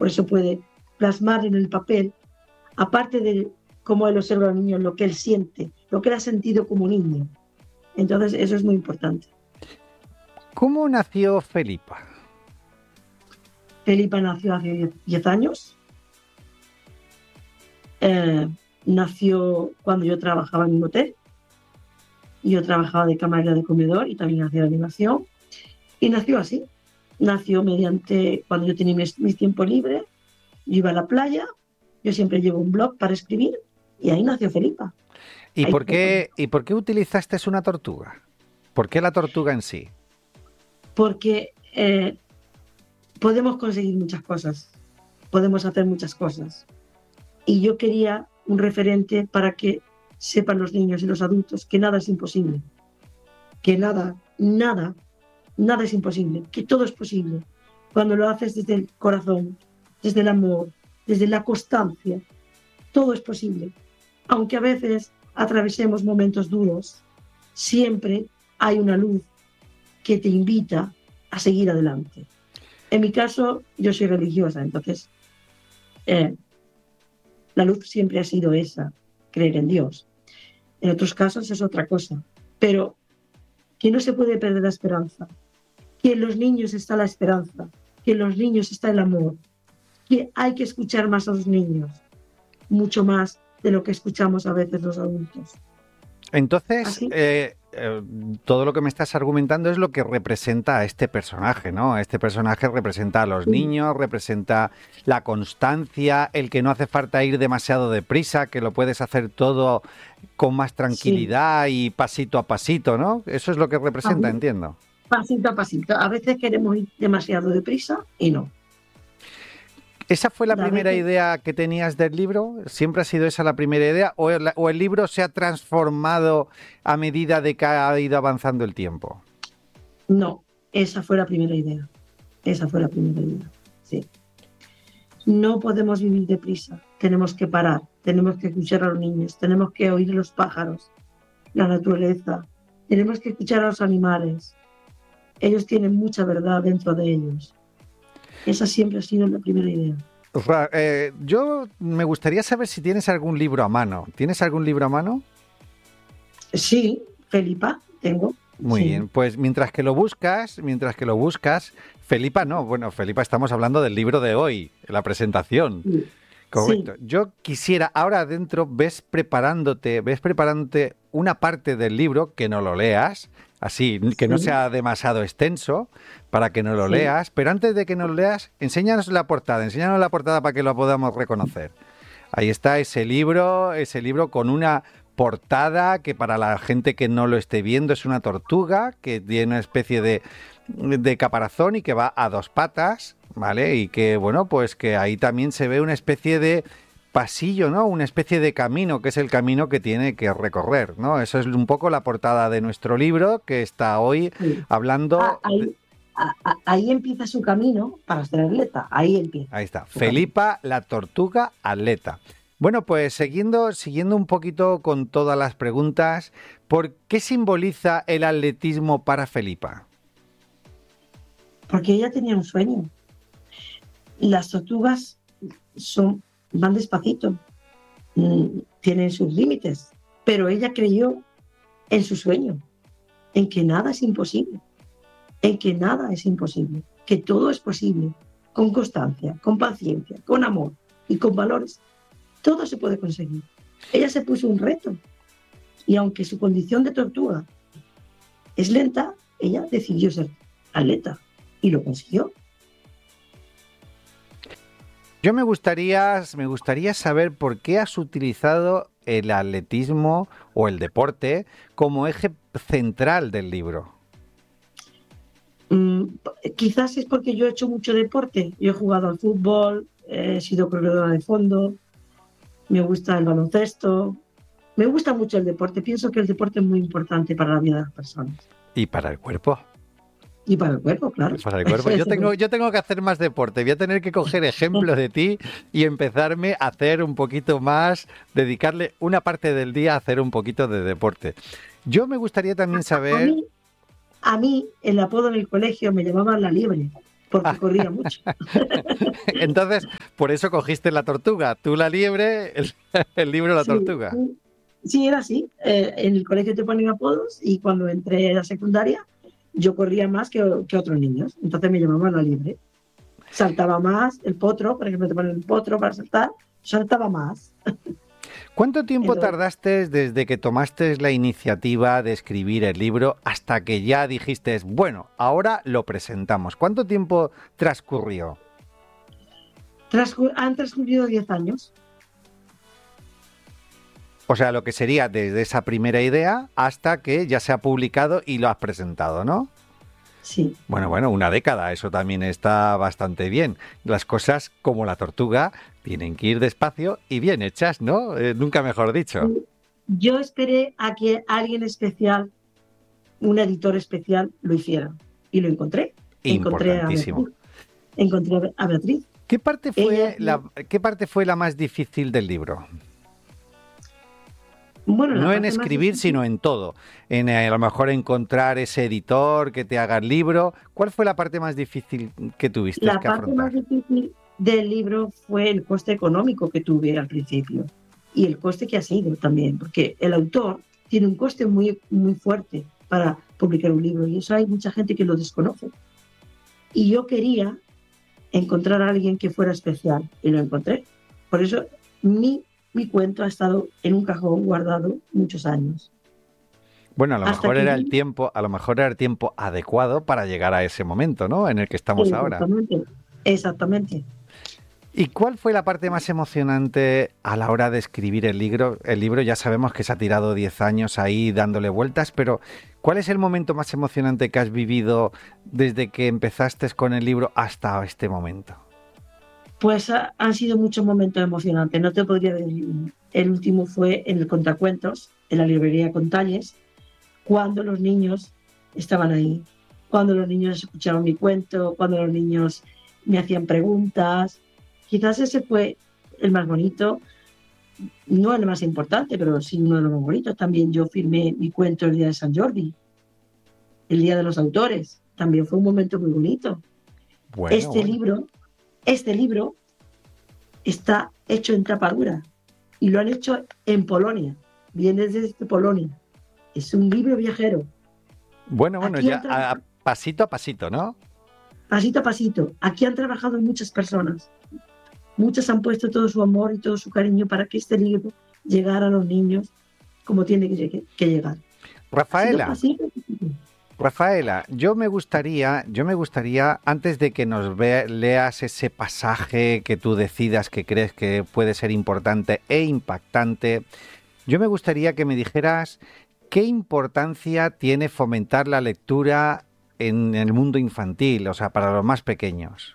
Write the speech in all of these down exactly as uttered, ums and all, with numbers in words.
eso puede plasmar en el papel, aparte de cómo él observa al niño, lo que él siente, lo que él ha sentido como niño. Entonces, eso es muy importante. ¿Cómo nació Felipa? Felipa nació hace diez años. Eh, nació cuando yo trabajaba en un hotel. Yo trabajaba de camarera de comedor y también hacía animación. Y nació así. Nació mediante, cuando yo tenía mi, mi tiempo libre, yo iba a la playa, yo siempre llevo un blog para escribir y ahí nació Felipa. ¿Y Ahí por fue cuando- qué, y por qué utilizaste una tortuga? ¿Por qué la tortuga en sí? Porque eh, podemos conseguir muchas cosas, podemos hacer muchas cosas. Y yo quería un referente para que sepan los niños y los adultos que nada es imposible, que nada, nada, nada es imposible, que todo es posible. Cuando lo haces desde el corazón, desde el amor, desde la constancia, todo es posible. Aunque a veces atravesemos momentos duros, siempre hay una luz que te invita a seguir adelante. En mi caso, yo soy religiosa, entonces eh, la luz siempre ha sido esa, creer en Dios. En otros casos es otra cosa, pero que no se puede perder la esperanza, que en los niños está la esperanza, que en los niños está el amor, que hay que escuchar más a los niños, mucho más de lo que escuchamos a veces los adultos. Entonces, ¿Así? eh, eh, todo lo que me estás argumentando es lo que representa a este personaje, ¿no? Este personaje representa a los Sí, niños, representa la constancia, el que no hace falta ir demasiado deprisa, que lo puedes hacer todo con más sí. tranquilidad y pasito a pasito, ¿no? Eso es lo que representa, entiendo. Pasito a pasito. A veces queremos ir demasiado deprisa y no. ¿Esa fue la A primera veces idea que tenías del libro? ¿Siempre ha sido esa la primera idea? ¿O el, o el libro se ha transformado a medida de que ha ido avanzando el tiempo? no. Esa fue la primera idea. Esa fue la primera idea. Sí. No podemos vivir deprisa. Tenemos que parar. Tenemos que escuchar a los niños. Tenemos que oír a los pájaros, la naturaleza. Tenemos que escuchar a los animales. Ellos tienen mucha verdad dentro de ellos. Esa siempre ha sido la primera idea. Ra- eh, yo me gustaría saber si tienes algún libro a mano. ¿Tienes algún libro a mano? Sí, Felipa, tengo. Muy Sí. bien, pues mientras que lo buscas, mientras que lo buscas, Felipa no, bueno, Felipa estamos hablando del libro de hoy, la presentación. Sí. Correcto. Yo quisiera, ahora adentro ves preparándote, ves preparándote una parte del libro que no lo leas, así, que no Sí. sea demasiado extenso, para que no lo Sí. leas, pero antes de que no lo leas, enséñanos la portada, enséñanos la portada para que lo podamos reconocer. Ahí está ese libro, ese libro con una portada que para la gente que no lo esté viendo es una tortuga que tiene una especie de, de caparazón y que va a dos patas, ¿vale? Y que, bueno, pues que ahí también se ve una especie de pasillo, ¿no? Una especie de camino, que es el camino que tiene que recorrer, ¿no? Eso es un poco la portada de nuestro libro que está hoy Sí. Ah, hablando... de- ahí, a- a- ahí empieza su camino para ser atleta. Ahí empieza Ahí está, su camino. Felipa la tortuga atleta. Bueno, pues siguiendo, siguiendo un poquito con todas las preguntas, ¿por qué simboliza el atletismo para Felipa? Porque ella tenía un sueño. Las tortugas son, van despacito, mm, tienen sus límites, pero ella creyó en su sueño, en que nada es imposible, en que nada es imposible, que todo es posible, con constancia, con paciencia, con amor y con valores. Todo se puede conseguir. Ella se puso un reto y aunque su condición de tortuga es lenta, ella decidió ser atleta y lo consiguió. Yo me gustaría, me gustaría saber por qué has utilizado el atletismo o el deporte como eje central del libro. Mm, quizás es porque yo he hecho mucho deporte. Yo he jugado al fútbol, he sido corredora de fondo, me gusta el baloncesto, me gusta mucho el deporte. Pienso que el deporte es muy importante para la vida de las personas Y para el cuerpo. y para el cuerpo, claro. Para el cuerpo. Yo tengo, yo tengo que hacer más deporte. Voy a tener que coger ejemplo de ti y empezarme a hacer un poquito más, dedicarle una parte del día a hacer un poquito de deporte. Yo me gustaría también A saber... mí, a mí, el apodo en el colegio me llamaban la liebre, porque corría mucho. Entonces, por eso cogiste la tortuga. Tú la liebre, el, el libro la Sí, tortuga. sí, era así. Eh, en el colegio te ponen apodos y cuando entré a la secundaria yo corría más que, que otros niños. Entonces me llamaban la liebre. Saltaba más, el potro, por ejemplo, te ponen el potro para saltar, saltaba más. ¿Cuánto tiempo Entonces, tardaste desde que tomaste la iniciativa de escribir el libro hasta que ya dijiste, bueno, ahora lo presentamos? ¿Cuánto tiempo transcurrió? transcur- han transcurrido diez años. O sea, lo que sería desde esa primera idea hasta que ya se ha publicado y lo has presentado, ¿no? Sí. Bueno, bueno, una década, eso también está bastante bien. Las cosas, como la tortuga, tienen que ir despacio y bien hechas, ¿no? Eh, nunca mejor dicho. Yo esperé a que alguien especial, un editor especial, lo hiciera. Y lo encontré. Encontré a Importantísimo. Beatriz. Encontré a Beatriz. ¿Qué parte Ella, fue la, qué parte fue la más difícil del libro? bueno, la No en parte más escribir, difícil, sino en todo. En eh, a lo mejor encontrar ese editor que te haga el libro. ¿Cuál fue la parte más difícil que tuviste la que parte más afrontar? difícil del libro fue el coste económico que tuve al principio y el coste que ha sido también, porque el autor tiene un coste muy, muy fuerte para publicar un libro y eso hay mucha gente que lo desconoce. Y yo quería encontrar a alguien que fuera especial y lo encontré. Por eso mi, mi cuento ha estado en un cajón guardado muchos años. Bueno, a lo Hasta mejor que era el vi, tiempo, a lo mejor era el tiempo adecuado para llegar a ese momento, ¿no? En el que estamos ahora. exactamente, exactamente. ¿Y cuál fue la parte más emocionante a la hora de escribir el libro? El libro ya sabemos que se ha tirado diez años ahí dándole vueltas, pero ¿cuál es el momento más emocionante que has vivido desde que empezaste con el libro hasta este momento? Pues ha- han sido muchos momentos emocionantes, no te podría decir. El último fue en el Contacuentos, en la librería Contalles, cuando los niños estaban ahí, cuando los niños escucharon mi cuento, cuando los niños me hacían preguntas. Quizás ese fue el más bonito, no el más importante, pero sí uno de los más bonitos. También yo firmé mi cuento el día de San Jordi, el día de los autores. También fue un momento muy bonito. Bueno, Este bueno. libro, este libro está hecho en tapa dura y lo han hecho en Polonia. Viene desde Polonia. Es un libro viajero. Bueno, bueno, Aquí ya han a, a trabajado pasito a pasito, ¿no? pasito a pasito. Aquí han trabajado muchas personas. Muchas han puesto todo su amor y todo su cariño para que este libro llegara a los niños como tiene que, llegue- que llegar. Ha sido Rafaela, pasito a pasito. Rafaela, yo me gustaría, yo me gustaría, antes de que nos ve- leas ese pasaje que tú decidas que crees que puede ser importante e impactante, yo me gustaría que me dijeras qué importancia tiene fomentar la lectura en el mundo infantil, o sea, para los más pequeños.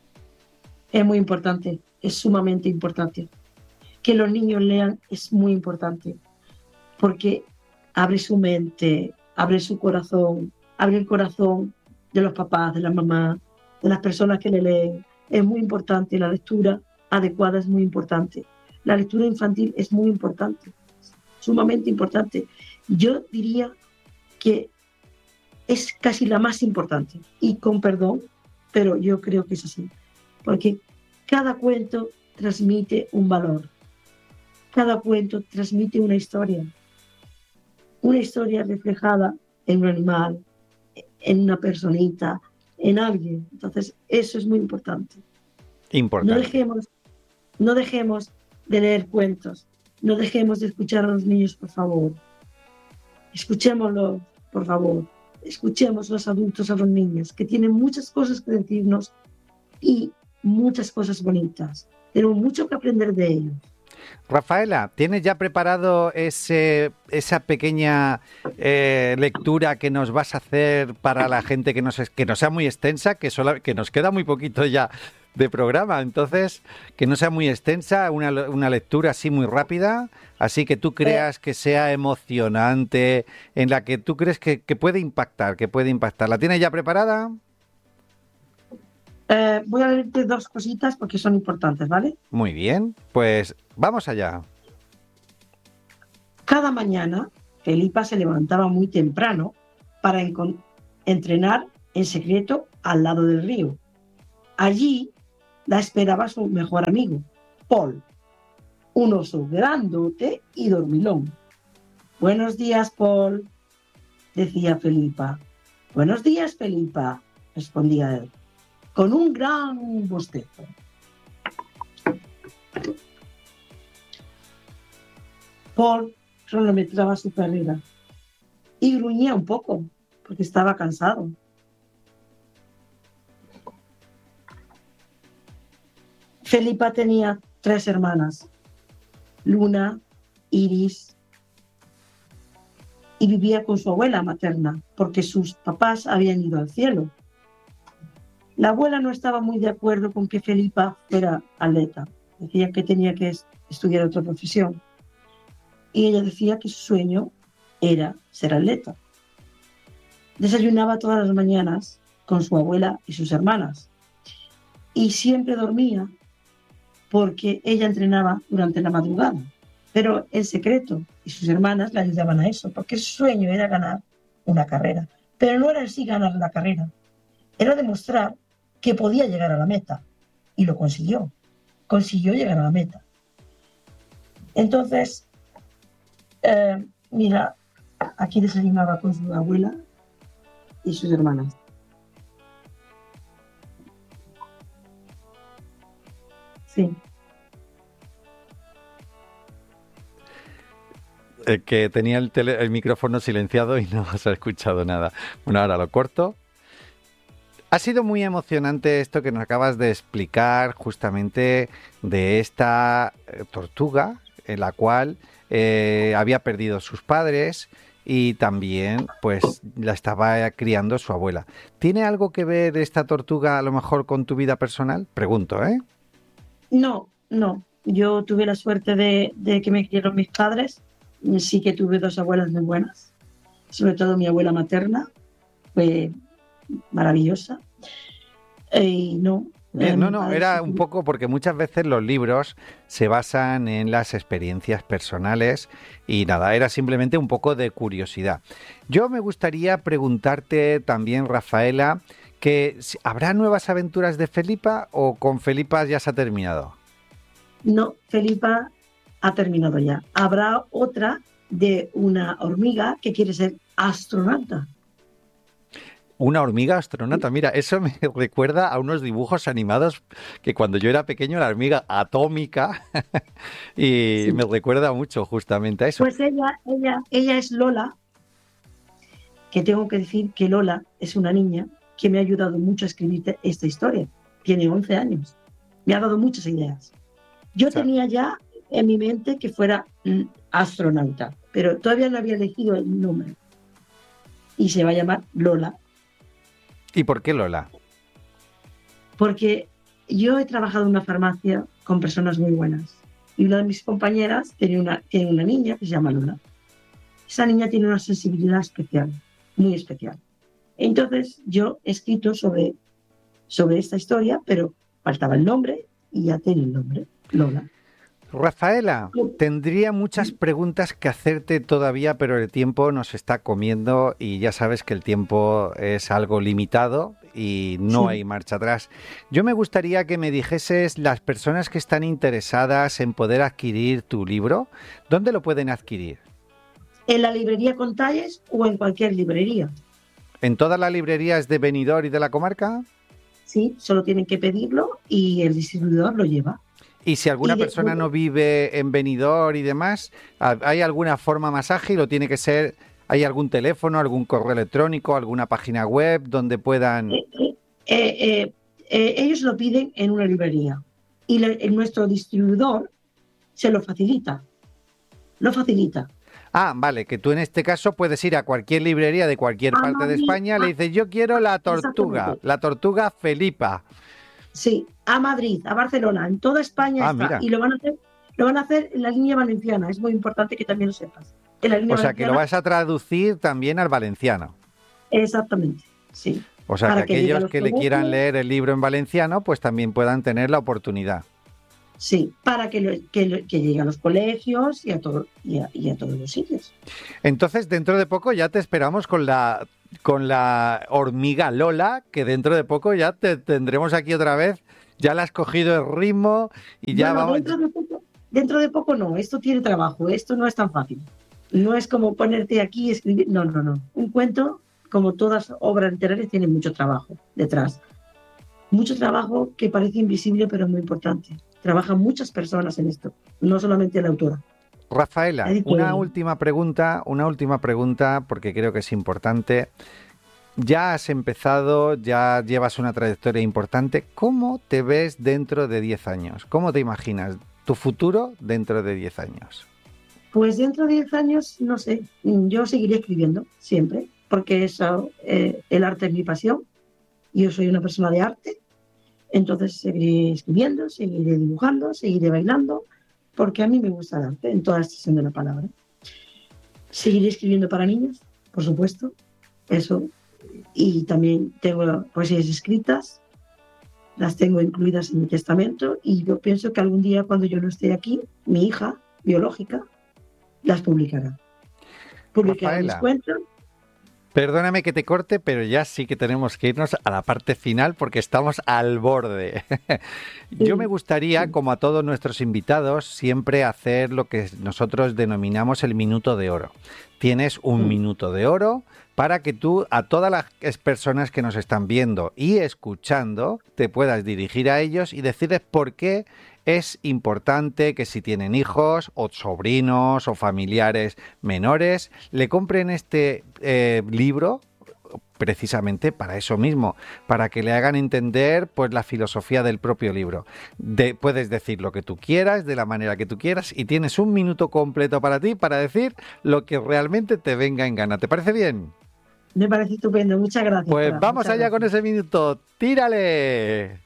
Es muy importante, es sumamente importante. Que los niños lean es muy importante porque abre su mente, abre su corazón, abre el corazón de los papás, de las mamás, de las personas que le leen. Es muy importante, la lectura adecuada es muy importante. La lectura infantil es muy importante, sumamente importante. Yo diría que es casi la más importante, y con perdón, pero yo creo que es así, porque cada cuento transmite un valor, cada cuento transmite una historia, una historia reflejada en un animal, en una personita, en alguien. Entonces, eso es muy importante. No Importante. dejemos, no dejemos de leer cuentos, no dejemos de escuchar a los niños, por favor. Escuchémoslo, por favor. Escuchemos los adultos a los niños, que tienen muchas cosas que decirnos y muchas cosas bonitas. Tenemos mucho que aprender de ellos. Rafaela, ¿tienes ya preparado ese, esa pequeña eh, lectura que nos vas a hacer para la gente que, nos, que no sea muy extensa, que, sola, que nos queda muy poquito ya de programa? Entonces, que no sea muy extensa, una, una lectura así muy rápida, así que tú Eh, creas que sea emocionante, en la que tú crees que, que puede impactar, que puede impactar. ¿La tienes ya preparada? eh, voy a leerte dos cositas porque son importantes, ¿vale? Muy bien, pues vamos allá. Cada mañana, Felipa se levantaba muy temprano para encon- entrenar en secreto al lado del río. Allí la esperaba su mejor amigo, Paul, un oso grandote y dormilón. Buenos días, Paul, decía Felipa. Buenos días, Felipa, respondía él, con un gran bostezo. Paul cronometraba su carrera y gruñía un poco porque estaba cansado. Felipa tenía tres hermanas, Luna, Iris, y vivía con su abuela materna porque sus papás habían ido al cielo. La abuela no estaba muy de acuerdo con que Felipa fuera atleta. Decía que tenía que estudiar otra profesión. Y ella decía que su sueño era ser atleta. Desayunaba todas las mañanas con su abuela y sus hermanas. Y siempre dormía porque ella entrenaba durante la madrugada, pero en secreto, y sus hermanas le ayudaban a eso, porque su sueño era ganar una carrera. Pero no era en sí ganar la carrera, era demostrar que podía llegar a la meta, y lo consiguió, consiguió llegar a la meta. Entonces, eh, mira, aquí desayunaba con su abuela y sus hermanas. Sí. Eh, que tenía el, tele, el micrófono silenciado y no se ha escuchado nada. Bueno, ahora lo corto. Ha sido muy emocionante esto que nos acabas de explicar justamente de esta eh, tortuga en la cual eh, había perdido sus padres y también pues la estaba criando su abuela. ¿Tiene algo que ver esta tortuga a lo mejor con tu vida personal? Pregunto, ¿eh? No, no. Yo tuve la suerte de, de que me criaron mis padres. Sí que tuve dos abuelas muy buenas. Sobre todo mi abuela materna. Fue maravillosa. Y no. Bien, no, no, era un poco porque muchas veces los libros se basan en las experiencias personales y nada, era simplemente un poco de curiosidad. Yo me gustaría preguntarte también, Rafaela, que ¿habrá nuevas aventuras de Felipa o con Felipa ya se ha terminado? No, Felipa ha terminado ya. Habrá otra de una hormiga que quiere ser astronauta. Una hormiga astronauta, mira, eso me recuerda a unos dibujos animados que cuando yo era pequeño, la hormiga atómica, y sí. Me recuerda mucho justamente a eso. Pues ella, ella, ella es Lola, que tengo que decir que Lola es una niña que me ha ayudado mucho a escribir esta historia. Tiene once años, me ha dado muchas ideas. Yo o sea, tenía ya en mi mente que fuera astronauta, pero todavía no había elegido el nombre. Y se va a llamar Lola. ¿Y por qué Lola? Porque yo he trabajado en una farmacia con personas muy buenas. Y una de mis compañeras tiene una, tiene una niña que se llama Lola. Esa niña tiene una sensibilidad especial, muy especial. Entonces yo he escrito sobre, sobre esta historia, pero faltaba el nombre y ya tiene el nombre, Lola. Rafaela, tendría muchas preguntas que hacerte todavía, pero el tiempo nos está comiendo y ya sabes que el tiempo es algo limitado y no sí. hay marcha atrás. Yo me gustaría que me dijeses las personas que están interesadas en poder adquirir tu libro, ¿dónde lo pueden adquirir? En la librería Contalles o en cualquier librería. ¿En todas las librerías de Benidorm y de la comarca? Sí, solo tienen que pedirlo y el distribuidor lo lleva. Y si alguna y de, persona no vive en Benidorm y demás, ¿hay alguna forma más ágil o tiene que ser, hay algún teléfono, algún correo electrónico, alguna página web donde puedan...? Eh, eh, eh, eh, ellos lo piden en una librería y le, en nuestro distribuidor se lo facilita, lo facilita. Ah, vale, que tú en este caso puedes ir a cualquier librería de cualquier a parte Madrid, de España, a... le dices, yo quiero la tortuga, la tortuga Felipa. Sí, a Madrid, a Barcelona, en toda España ah, está. Mira. Y lo van a hacer, lo van a hacer en la línea valenciana. Es muy importante que también lo sepas. En la línea o sea, valenciana, que lo vas a traducir también al valenciano. Exactamente, sí. O sea, Para que, que aquellos que le quieran leer el libro en valenciano, pues también puedan tener la oportunidad. Sí, para que, lo, que, lo, que llegue a los colegios y a, todo, y, a, y a todos los sitios. Entonces, dentro de poco ya te esperamos con la, con la hormiga Lola, que dentro de poco ya te tendremos aquí otra vez. Ya le has cogido el ritmo y ya bueno, vamos... Dentro de, poco, dentro de poco no, esto tiene trabajo, esto no es tan fácil. No es como ponerte aquí y escribir, no, no, no. Un cuento, como todas obras literarias, tiene mucho trabajo detrás. Mucho trabajo que parece invisible, pero muy importante. Trabajan muchas personas en esto, no solamente la autora. Rafaela, una última pregunta, una última pregunta, porque creo que es importante. Ya has empezado, ya llevas una trayectoria importante. ¿Cómo te ves dentro de diez años? ¿Cómo te imaginas tu futuro dentro de diez años? Pues dentro de diez años, no sé, yo seguiré escribiendo siempre, porque eso, eh, el arte es mi pasión. Yo soy una persona de arte, entonces seguiré escribiendo, seguiré dibujando, seguiré bailando, porque a mí me gusta el arte, en toda la extensión de la palabra. Seguiré escribiendo para niños, por supuesto, eso. Y también tengo poesías escritas, las tengo incluidas en mi testamento, y yo pienso que algún día, cuando yo no esté aquí, mi hija biológica las publicará. Publicará mis cuentos. Perdóname que te corte, pero ya sí que tenemos que irnos a la parte final porque estamos al borde. Yo me gustaría, como a todos nuestros invitados, siempre hacer lo que nosotros denominamos el minuto de oro. Tienes un minuto de oro para que tú, a todas las personas que nos están viendo y escuchando, te puedas dirigir a ellos y decirles por qué es importante que si tienen hijos o sobrinos o familiares menores, le compren este eh, libro precisamente para eso mismo, para que le hagan entender pues la filosofía del propio libro. De, puedes decir lo que tú quieras, de la manera que tú quieras, y tienes un minuto completo para ti para decir lo que realmente te venga en gana. ¿Te parece bien? Me parece estupendo, muchas gracias. Pues Clara, vamos allá gracias. con ese minuto. ¡Tírale!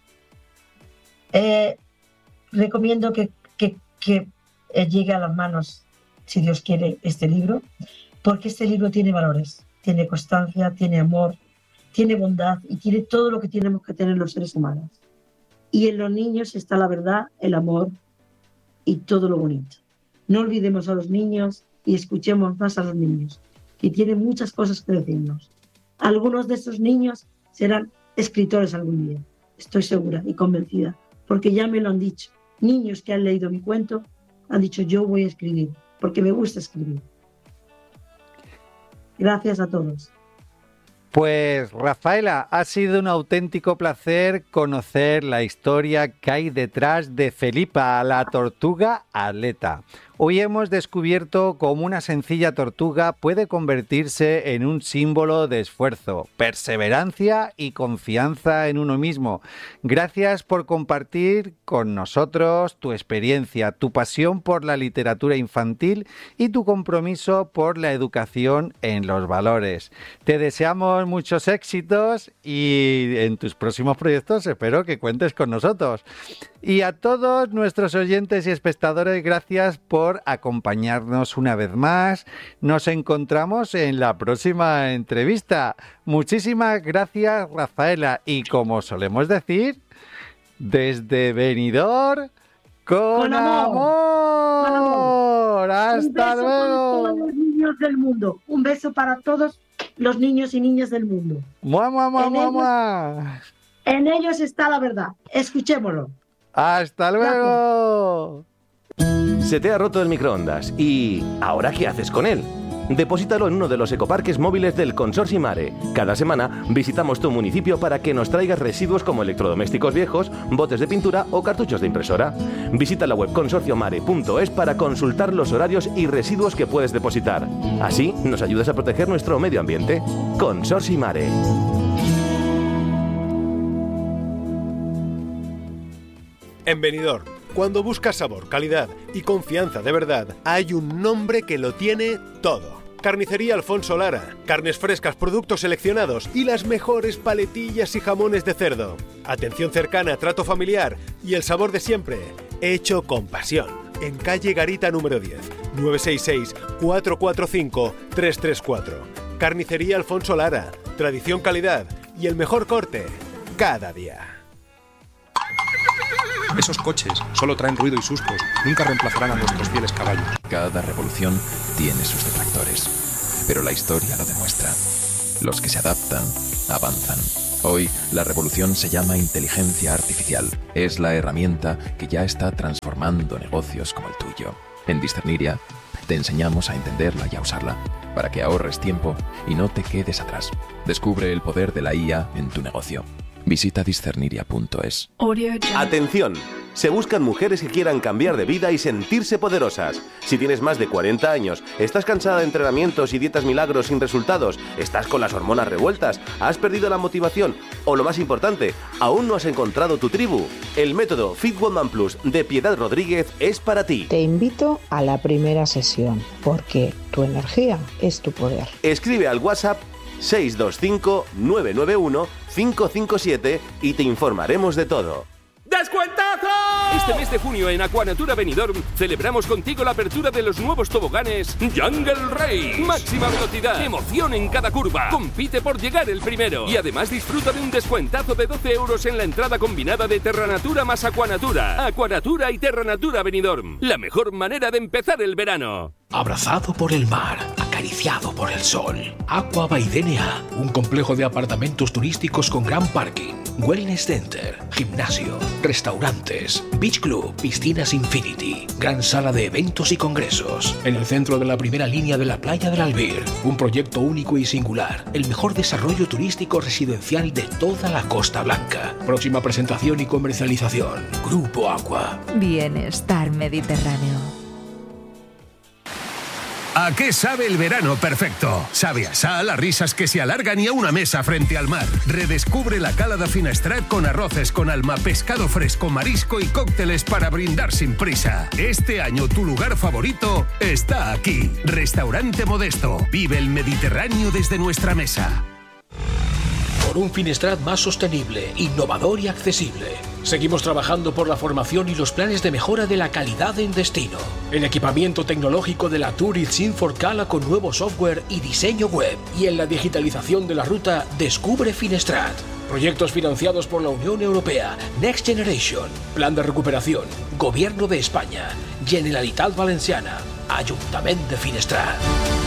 Eh, recomiendo que, que, que llegue a las manos, si Dios quiere, este libro, porque este libro tiene valores, tiene constancia, tiene amor, tiene bondad y tiene todo lo que tenemos que tener los seres humanos. Y en los niños está la verdad, el amor y todo lo bonito. No olvidemos a los niños y escuchemos más a los niños, que tienen muchas cosas que decirnos. Algunos de estos niños serán escritores algún día, estoy segura y convencida, porque ya me lo han dicho. Niños que han leído mi cuento han dicho, yo voy a escribir, porque me gusta escribir. Gracias a todos. Pues Rafaela, ha sido un auténtico placer conocer la historia que hay detrás de Felipa, la tortuga atleta. Hoy hemos descubierto cómo una sencilla tortuga puede convertirse en un símbolo de esfuerzo, perseverancia y confianza en uno mismo. Gracias por compartir con nosotros tu experiencia, tu pasión por la literatura infantil y tu compromiso por la educación en los valores. Te deseamos muchos éxitos y en tus próximos proyectos espero que cuentes con nosotros. Y a todos nuestros oyentes y espectadores, gracias por acompañarnos una vez más. Nos encontramos en la próxima entrevista. Muchísimas gracias, Rafaela. Y como solemos decir, desde Benidorm, con, con amor. Con amor. Hasta Un beso luego. para todos los niños del mundo. Un beso para todos los niños y niñas del mundo. ¡Mua, mua, mua, en, mua, ellos, mua! en ellos está la verdad. Escuchémoslo. ¡Hasta luego! Se te ha roto el microondas y ¿ahora qué haces con él? Deposítalo en uno de los ecoparques móviles del Consorcio Mare. Cada semana visitamos tu municipio para que nos traigas residuos como electrodomésticos viejos, botes de pintura o cartuchos de impresora. Visita la web consorcio mare punto es para consultar los horarios y residuos que puedes depositar. Así nos ayudas a proteger nuestro medio ambiente. Consorcio Mare. En Benidorm, cuando buscas sabor, calidad y confianza de verdad, hay un nombre que lo tiene todo. Carnicería Alfonso Lara. Carnes frescas, productos seleccionados y las mejores paletillas y jamones de cerdo. Atención cercana, trato familiar y el sabor de siempre, hecho con pasión. En calle Garita número diez, nueve seis seis, cuatro cuatro cinco, tres tres cuatro. Carnicería Alfonso Lara. Tradición, calidad y el mejor corte cada día. Esos coches solo traen ruido y sustos, nunca reemplazarán a nuestros fieles caballos. Cada revolución tiene sus detractores, pero la historia lo demuestra. Los que se adaptan, avanzan. Hoy, la revolución se llama inteligencia artificial. Es la herramienta que ya está transformando negocios como el tuyo. En Discerniria, te enseñamos a entenderla y a usarla, para que ahorres tiempo y no te quedes atrás. Descubre el poder de la I A en tu negocio. Visita discerniria punto es. Atención, se buscan mujeres que quieran cambiar de vida y sentirse poderosas. Si tienes más de cuarenta años, estás cansada de entrenamientos y dietas milagros sin resultados, estás con las hormonas revueltas, has perdido la motivación o, lo más importante, aún no has encontrado tu tribu, el método Fit Woman Plus de Piedad Rodríguez es para ti. Te invito a la primera sesión, porque tu energía es tu poder. Escribe al WhatsApp seis dos cinco, nueve nueve uno, cinco cinco siete y te informaremos de todo. ¡Descuentazo! Este mes de junio en Aquanatura Benidorm celebramos contigo la apertura de los nuevos toboganes Jungle Race. Máxima velocidad, emoción en cada curva. Compite por llegar el primero. Y además disfruta de un descuentazo de doce euros en la entrada combinada de Terranatura más Aquanatura. Aquanatura y Terranatura Benidorm. La mejor manera de empezar el verano. Abrazado por el mar, acariciado por el sol. Aqua by D N A, un complejo de apartamentos turísticos con gran parking, wellness center, gimnasio, restaurantes, beach club, piscinas infinity, gran sala de eventos y congresos. En el centro de la primera línea de la playa del Albir, un proyecto único y singular, el mejor desarrollo turístico residencial de toda la Costa Blanca. Próxima presentación y comercialización, Grupo Aqua. Bienestar Mediterráneo. ¿A qué sabe el verano perfecto? Sabe a sal, a risas que se alargan y a una mesa frente al mar. Redescubre la Cala da Finestrat con arroces con alma, pescado fresco, marisco y cócteles para brindar sin prisa. Este año tu lugar favorito está aquí. Restaurante Modesto. Vive el Mediterráneo desde nuestra mesa. Por un Finestrat más sostenible, innovador y accesible. Seguimos trabajando por la formación y los planes de mejora de la calidad en destino. El equipamiento tecnológico de la Tourist Infor Cala con nuevo software y diseño web. Y en la digitalización de la ruta Descubre Finestrat. Proyectos financiados por la Unión Europea, Next Generation, Plan de Recuperación, Gobierno de España, Generalitat Valenciana, Ayuntamiento de Finestrat.